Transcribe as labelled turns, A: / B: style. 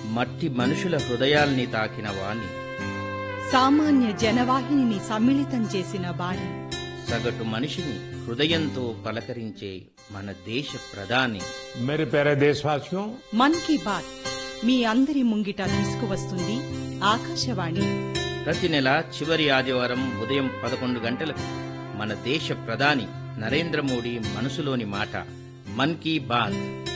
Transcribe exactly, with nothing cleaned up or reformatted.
A: మట్టి మనుషుల హృదయాల్ని తాకిన వాణి,
B: సామాన్య జనవాహిని సమ్మిళితం చేసిన బాణి,
A: సగటు మనిషిని హృదయంతో పలకరించే మన దేశ ప్రధాని.
C: मेरे प्यारे देशवासियों,
B: మన్ కీ బాత్ మీ అందరి ముంగిట తీసుకువస్తుంది ఆకాశవాణి.
A: ప్రతి నెల చివరి ఆదివారం ఉదయం పదకొండు గంటలకు మన దేశ ప్రధాని నరేంద్ర మోడీ మనసులోని మాట మన్ కీ బాత్